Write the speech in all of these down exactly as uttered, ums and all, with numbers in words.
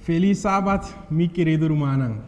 Feliz sábado, mi querido Rumanang.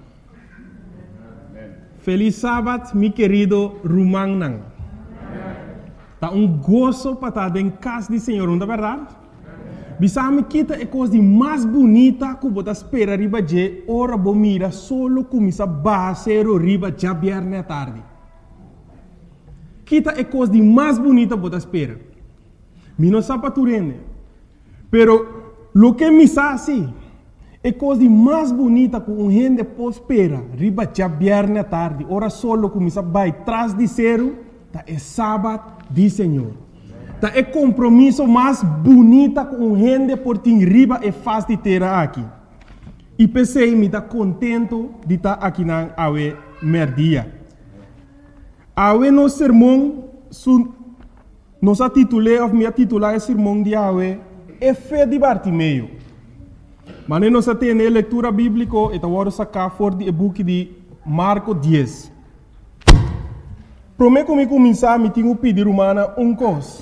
Feliz sábado, mi querido Rumanang. Tá um gozo para estar em casa do Senhor, não é verdade? Bisame kita é coisa mais bonita que você espera riba de ora bo mira solo começa basero riba já viernes à tarde. Kita é coisa mais bonita que você espera. Mi não sabe tu rende. Pero lo que me sabe é coisa mais bonita que um gente pode esperar riba já viernes à tarde. Ora solo começa vai trás de zero, tá é sábado do Senhor. Tá é compromisso mais bonita com um gente por ter riba e faz de ter aqui. E pensei me tá contento de estar aqui na awe merdia. Awe no sermão su nos a titulei of me titular o sermão de awe é fé de Bartimeu. Mas nós tem a leitura bíblica e agora sacar for de book de Marco dez. Prometo me começar me tenho pedir humana um coisa.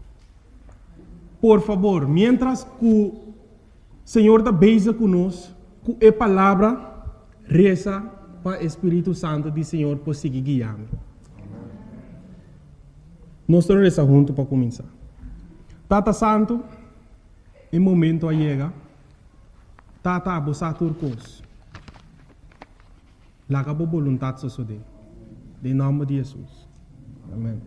Por favor, mientras que o Senhor está beija conosco, com a palavra, reza para o Espírito Santo do Senhor por seguir guiando. Nós estamos rezando juntos para começar. Tata Santo, em momento a chega, Tata abosa turcos. Laga bo vontade sosode. Em nome de Jesus. Amém.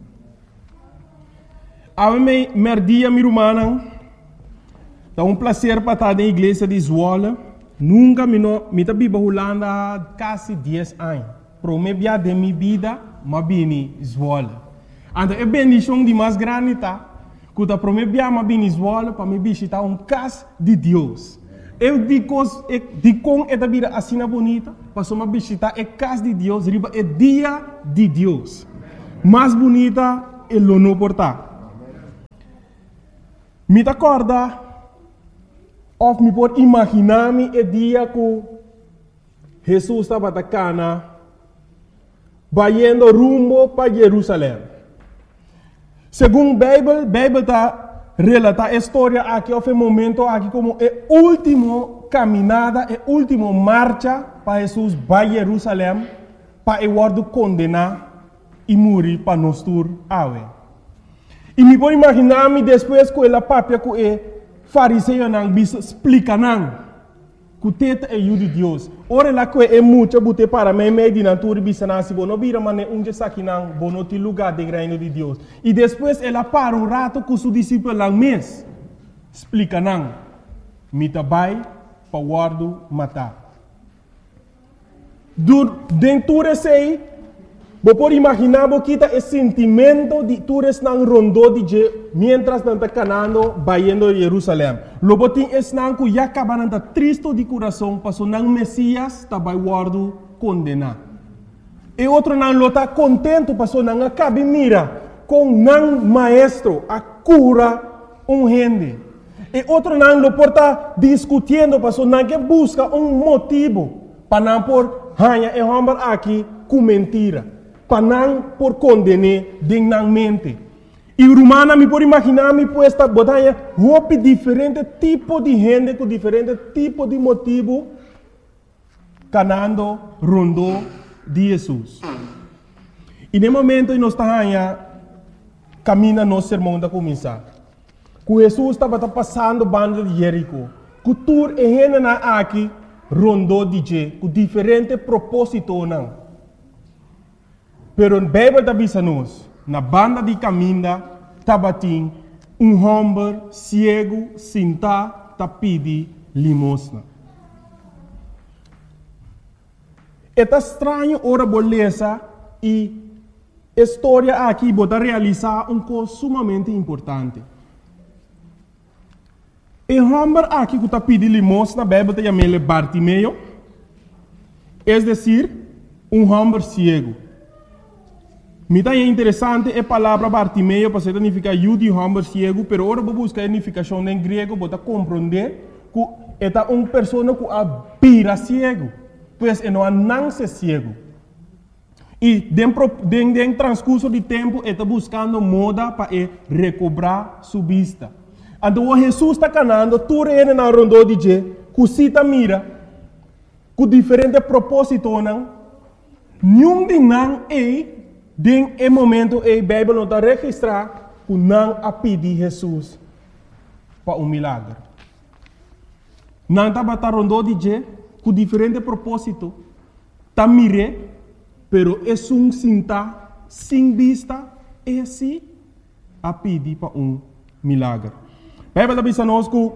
A mim, merdia mi rumana, é um prazer para estar na igreja de Zwolle. Nunca me no, me tá biba Holanda quase dez anos. Pro me bia de mi vida, ma bini Zwolle. Então é bendição de mais grande tá. Quando pro me bia ma bini Zwolle para me visitar um casa de Deus. Eu digo, eu digo esta vida assim bonita, para só me visitar a casa de Deus, riba é dia de Deus. Mais bonita é o não portar. Me acorda, ou me pode imaginar-me o dia que Jesus estava na cana, indo rumo para Jerusalém. Segundo a Bíblia, a Bíblia está relata a história aqui, houve um momento aqui como a última caminhada, a última marcha para Jesus para Jerusalém, para o word condenar e morrer para nós tur awe. E me pode imaginar-me depois que ela papia que o fariseu não bisa explica não que o teta é o de Deus. Ora lá que é muito bote para mim meio de natura bisa não se bono bira mane um dia aqui não bono te lugar de reino de Deus. E depois ela para um rato com seu discípulo lá mês explica não me tabai para guardo matar. Dentro desse Você pode imaginar que o sentimento de todos não rondou de mientras não está canando vaindo a Jerusalém. Logo tem esse não que já acaba não está triste de coração, passou não Messias está vai guardo condenar. E outro não está contente, passou não acaba mira com não maestro a cura um gente. E outro não lo porta discutindo, passou não que busca um motivo para não por hanha e homem aqui com mentira. Para não por condenar dignamente. E o romano me pode imaginar me puesta botanha roupa diferente tipo de gente com diferente tipo de motivo canando rondo de Jesus. E no momento nós estamos caminhando nosso sermão da começar. Que Jesus estava passando banda de Jerico. Que tur e gente na aqui rondo de je com diferente propósito não. Pero a Bíblia está dizendo na banda de caminho, tabatim, um homem cego, sentado, tá pedi limosna. É estranho ora beleza e a história aqui bota realizar um coisa sumamente importante. O homem aqui que tá pedi limosna, a Bíblia está chamando Bartimeu, é decir, um homem cego. Me dá interessante a palavra Bartimeu para significar eu de homem cego, pero agora vou buscar a significação em grego para compreender que é uma pessoa que abira cego, pois é não nasce cego. E dentro do transcurso de tempo está buscando moda para recobrar sua vista. Então Jesus está canando, tu reina na rondo de je, cusita mira, com diferente propósito, não? Nenhum de não é, den é momento é a Bíblia não está registrar, que não a pedir Jesus para um milagre. Não está batendo rondou de je, com diferente propósito, está mire, pero é um cinta, sem vista, é assim, a pedir para um milagre. A Bíblia diz a nós que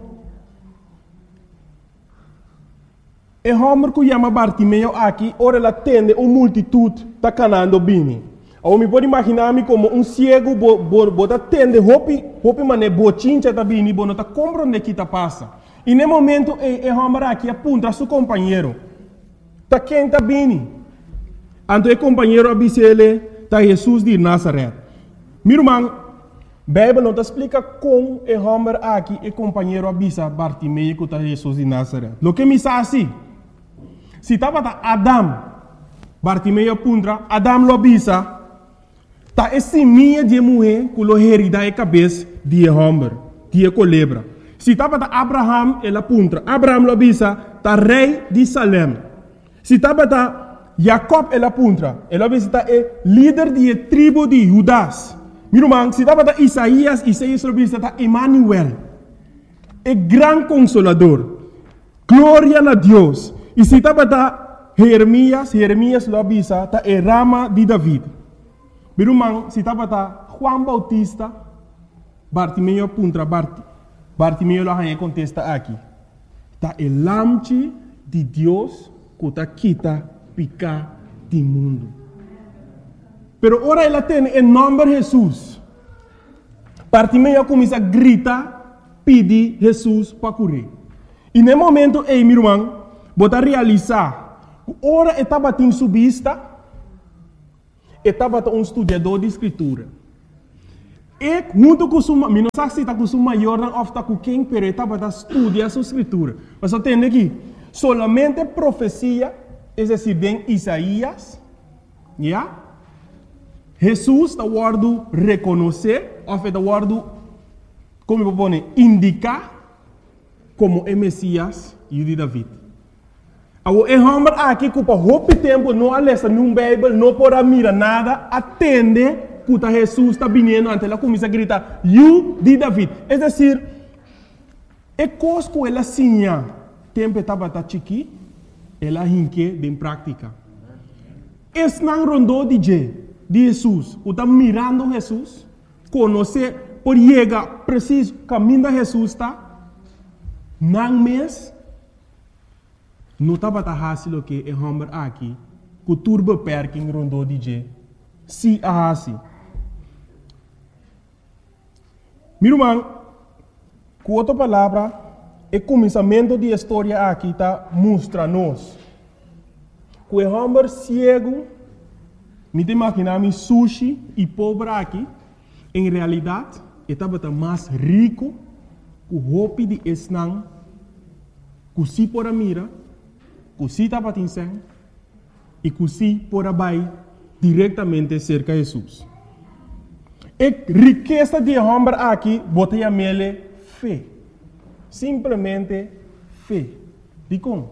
e homem que chama Bartimeu aqui, ora ela atende uma multitude está canando bem. Eu me pode imaginar-me como um cego, bota atende, hopi, hopi mané, bochincha está bem, bota está compreendendo que está passa. E no momento, e homem aqui aponta a seu companheiro, está quem está bem. Então o companheiro avisa ele, está Jesus de Nazaré. Meu irmão, a Bíblia não explica como o homem aqui, o companheiro avisa Bartimeu que está Jesus de Nazaré. O que me diz assim? Se estava Adam, Bartimeu apunta, Adam lo avisa, está esse minha de mulher que lo herida a cabeça de homem, de culebra. Se estava Abraham, ele apunta, Abraham lo avisa, está rei de Salem. Se estava Jacob, ele apunta, ele avisa, está líder de tribo de Judas. Meu irmão, se estava Isaías, Isaías lo avisa, está Emmanuel, é grande consolador, glória a Deus. E se estava Jeremias, Jeremias lo avisa, está a rama de David. Meu irmão, se estava Juan Bautista, Bartimeu apunta, Bart, Bartimeu lo arranha contesta aqui. Está o lamche de Deus que está quita picar do mundo. Pero ora ela tem o nome de Jesus. Bartimeu começa a gritar, pedir Jesus para curar. E no momento, ei, meu irmão, bota realizar, ora estava em sua vista, estava um estudador de escritura. E junto com sua, não sei se está com sua maior, não está com quem, mas estava a estudar sua escritura. Mas eu tenho aqui, solamente profecia, é decir, em Isaías, yeah? Jesus está guardando reconhecer, ou está guardando, como eu vou indicar, como é Messias e o de David. O homem aqui que por muito tempo não alessa num Bíblia, não pode mirar nada, atende que Jesus está vindo, então ela começa a gritar, "You de David". É decir, é coisa que ela sinha, tempo estava chiqui, ela hinque bem prática. Esse não rondou de Jesus, que está mirando Jesus, conhecer, por chegar preciso, caminho de Jesus está, não mês, não estava fácil que o homem aqui, que o turbo perking rondou de G. Se a assim. Meu irmão, com outra palavra, o começamento da história aqui está mostra-nos que o homem cego, me imaginar sushi e pobre aqui, em realidade, estava mais rico que o roupa de esnang, que se por a mira, que se estava atingindo e que se por a vai diretamente cerca de Jesus. A riqueza de homem aqui, botei a mele fé. Simplesmente fé. De como?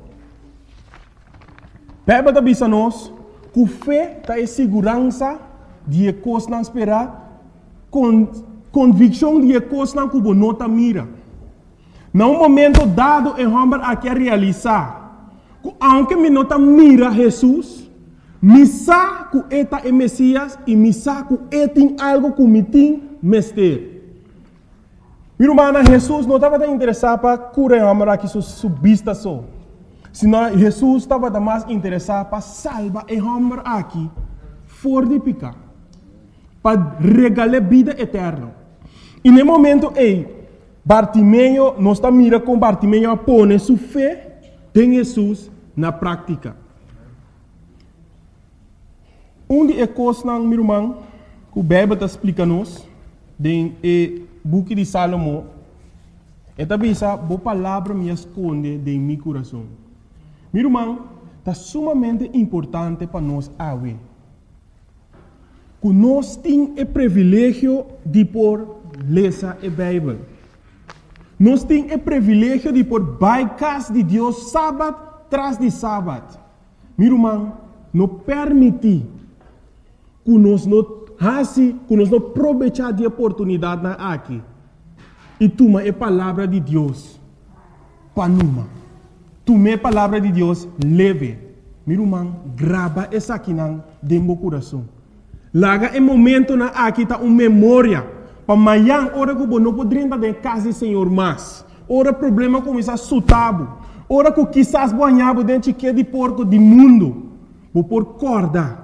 A Bíblia diz a nós que fé está em segurança de coisas não esperar, com convicção de coisas não que não está mira. Num momento dado, o homem aqui a realizar, que aunque me não está mira Jesus, me sabe que eta é Messias e me sabe que é tem algo que me tem mestre. Meu irmão, Jesus não estava interessado para curar o homem aqui sua vista só. Senão Jesus estava mais interessado para salvar o homem aqui fora de pecar, para regalar vida eterna. E no momento ei, Bartimeu não está mira com Bartimeu a pôr sua fé em Jesus na prática. Um de coisas, meu irmão, que o Bíblia está explicando-nos, no book de Salomão, é também essa boa palavra me esconde em meu coração. Meu irmão, está sumamente importante para nós ver que nós temos o privilégio de por ler a Bíblia. Nós temos o privilégio de por by casa de Deus sábado tras de sábado. Meu irmão, não permite que nós não façamos, que nós não aproveitar de oportunidade na aqui. E toma a palavra de Deus para numa. Toma a palavra de Deus leve. Meu irmão, grava essa aqui dentro do coração. Laga em momento na aqui tá uma memória. Para amanhã, hora que você não pode entrar em casa do Senhor mais. Ora problema começa a sutabo. Ora que quizás banhado dentro de porco do mundo. Vou por corda.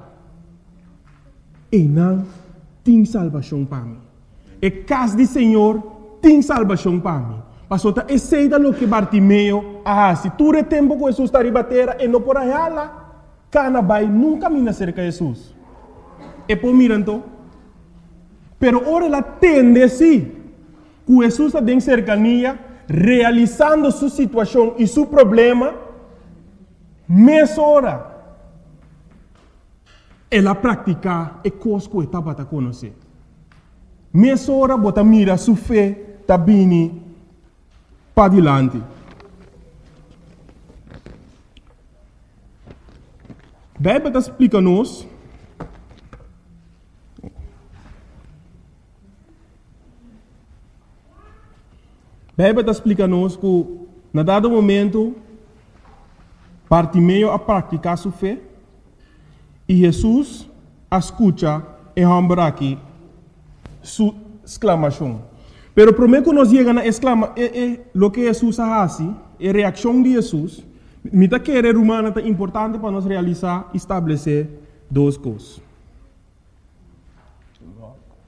E não tem salvação para mim. E casa do Senhor tem salvação para mim. Passou a essa lo que Bartimeu ah, se tu é tempo que Jesus está a bater e não por aí lá, cana vai nunca mina cerca de Jesus. E por miranto, pero ora ela tende sim, que Jesus está em cercania, realizando sua situação e seu problema, meia hora. Ela pratica e coisa que estava a conhecer. Meia hora, bota mira sua fé, está bem para adiante. A Bíblia explica-nos a Bíblia explica-nos que, na dado momento, Bartimeu a praticar sua fé e Jesus a escuta e lembra aqui sua exclamação. Pero primeiro que nós chegamos na exclama, é, é, o que Jesus faz, é a reação de Jesus. Me está querendo humana é importante para nós realizar e estabelecer duas coisas.